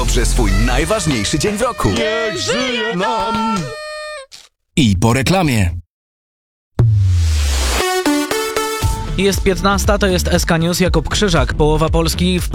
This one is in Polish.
pojutrze swój najważniejszy dzień w roku. Niech żyje nam! I po reklamie. Jest 15, to jest SK News, Jakub Krzyżak. Połowa Polski w